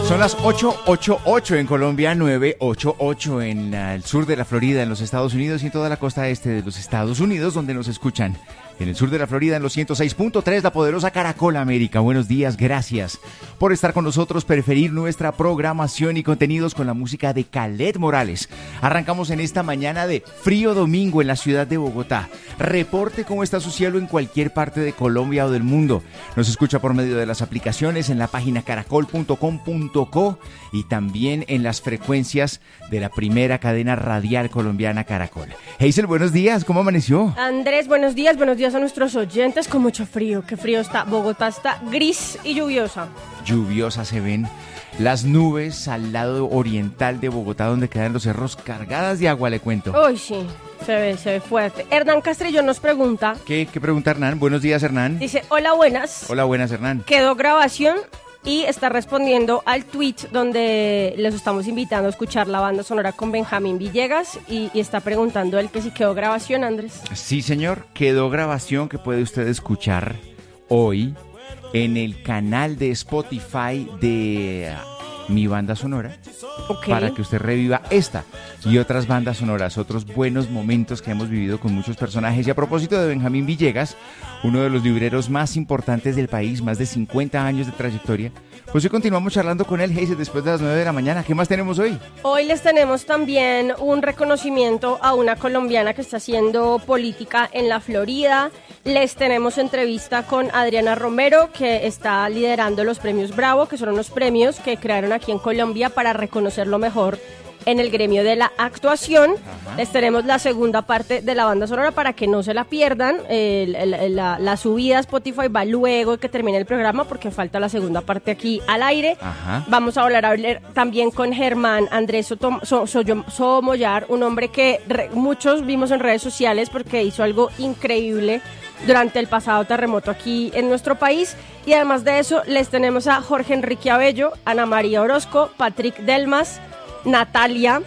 Son las 8:88 en Colombia, 9:88 en el sur de la Florida, en los Estados Unidos y en toda la costa este de los Estados Unidos, donde nos escuchan. En el sur de la Florida, en los 106.3, la poderosa Caracol América. Buenos días, gracias por estar con nosotros, preferir nuestra programación y contenidos con la música de Kaleth Morales. Arrancamos en esta mañana de frío domingo en la ciudad de Bogotá. Reporte cómo está su cielo en cualquier parte de Colombia o del mundo. Nos escucha por medio de las aplicaciones en la página caracol.com.co y también en las frecuencias de la primera cadena radial colombiana Caracol. Hazel, buenos días, ¿cómo amaneció? Andrés, buenos días a nuestros oyentes, con mucho frío, qué frío está. Bogotá está gris y lluviosa. Lluviosa, se ven las nubes al lado oriental de Bogotá, donde quedan los cerros cargadas de agua, le cuento. Uy, sí, se ve fuerte. Hernán Castrillo nos pregunta. ¿Qué pregunta Hernán? Buenos días, Hernán. Dice, hola, buenas. Hola, buenas, Hernán. Quedó grabación y está respondiendo al tweet donde les estamos invitando a escuchar la banda sonora con Benjamín Villegas y está preguntando él que si quedó grabación, Andrés. Sí, señor, quedó grabación que puede usted escuchar hoy en el canal de Spotify de Mi Banda Sonora, para que usted reviva esta y otras bandas sonoras, otros buenos momentos que hemos vivido con muchos personajes. Y a propósito de Benjamín Villegas, uno de los libreros más importantes del país, más de 50 años de trayectoria, pues hoy continuamos charlando con él, Hazel, después de las 9 de la mañana. ¿Qué más tenemos hoy? Hoy les tenemos también un reconocimiento a una colombiana que está haciendo política en la Florida. Les tenemos entrevista con Adriana Romero, que está liderando los premios Bravo, que son unos premios que crearon aquí en Colombia para reconocer lo mejor en el gremio de la actuación. Ajá. Les tenemos la segunda parte de la banda sonora para que no se la pierdan. La subida a Spotify va luego de que termine el programa, porque falta la segunda parte aquí al aire. Ajá. Vamos a hablar también con Germán Andrés Somoyar, un hombre que muchos vimos en redes sociales porque hizo algo increíble durante el pasado terremoto aquí en nuestro país. Y además de eso, les tenemos a Jorge Enrique Abello, Ana María Orozco, Patrick Delmas, Natalia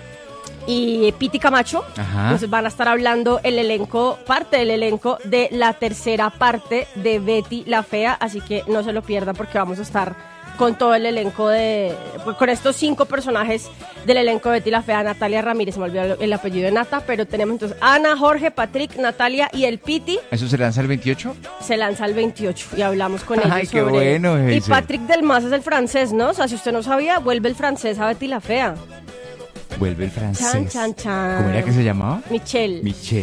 y Piti Camacho. Ajá. Nos van a estar hablando parte del elenco de la tercera parte de Betty la Fea, así que no se lo pierdan porque vamos a estar con todo el elenco con estos 5 personajes del elenco de Betty la Fea. Natalia Ramírez, se me olvidó el apellido de Nata, pero tenemos entonces Ana, Jorge, Patrick, Natalia y el Piti. ¿Eso se lanza el 28? Se lanza el 28 y hablamos con ellos. Ay, qué bueno, Hazel. Y Patrick Delmas es el francés, ¿no? O sea, si usted no sabía, vuelve el francés a Betty la Fea. Vuelve el francés. Chan. ¿Cómo era que se llamaba? Michelle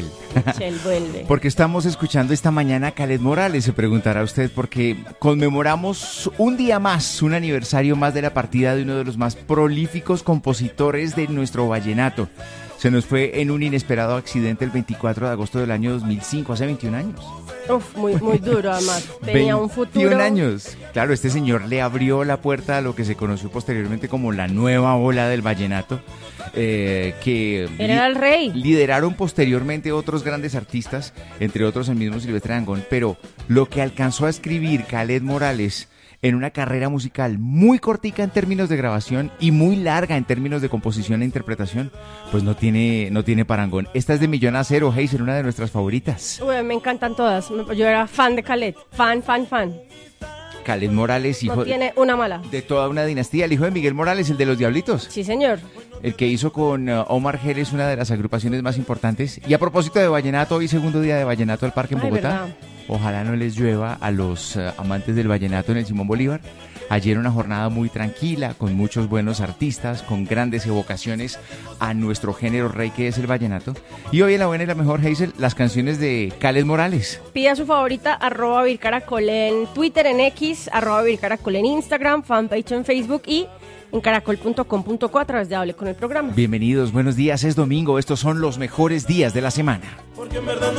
vuelve. Porque estamos escuchando esta mañana a Kaleth Morales, se preguntará usted, porque conmemoramos un día más, un aniversario más de la partida de uno de los más prolíficos compositores de nuestro vallenato. Se nos fue en un inesperado accidente el 24 de agosto del año 2005, hace 21 años. Uf, muy duro además. Tenía un futuro. 21 años. Claro, este señor le abrió la puerta a lo que se conoció posteriormente como la nueva ola del vallenato, que era el rey. Lideraron posteriormente otros grandes artistas, entre otros el mismo Silvestre Dangond, pero lo que alcanzó a escribir Kaleth Morales en una carrera musical muy cortica en términos de grabación y muy larga en términos de composición e interpretación, pues no tiene parangón. Esta es de Millón a Cero, Hazel, una de nuestras favoritas. Uy, me encantan todas. Yo era fan de Kaleth. Fan. Kaleth Morales, hijo tiene una mala. De toda una dinastía, el hijo de Miguel Morales, el de los Diablitos. Sí, señor. El que hizo con Omar Geles una de las agrupaciones más importantes. Y a propósito de vallenato, hoy segundo día de vallenato al Parque en Bogotá. ¿Verdad? Ojalá no les llueva a los amantes del vallenato en el Simón Bolívar. Ayer una jornada muy tranquila, con muchos buenos artistas, con grandes evocaciones a nuestro género rey que es el vallenato. Y hoy en la buena y la mejor, Hazel, las canciones de Kaleth Morales. Pida su favorita, @vircaracol en Twitter, en X, @vircaracol en Instagram, fanpage en Facebook y en caracol.com.co a través de Hable con el Programa. Bienvenidos, buenos días, es domingo, estos son los mejores días de la semana. Porque en verdad